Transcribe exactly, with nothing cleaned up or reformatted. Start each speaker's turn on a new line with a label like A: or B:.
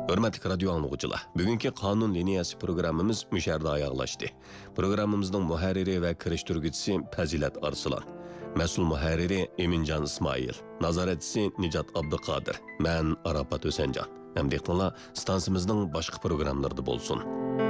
A: Hörmətli radio anlıqçılar, bugünkü qanun liniyası programımız müşərdə ayaqlaşdı. Programımızın mühərriri və kirişdirgücüsü Pəzilət Arslan, məsul mühərriri Emincan İsmail, nazaretçisi Nicat Abduqadir, mən Arafat Ösencan. Hem diqqətlə stansımızın başqa proqramlarda bolsun.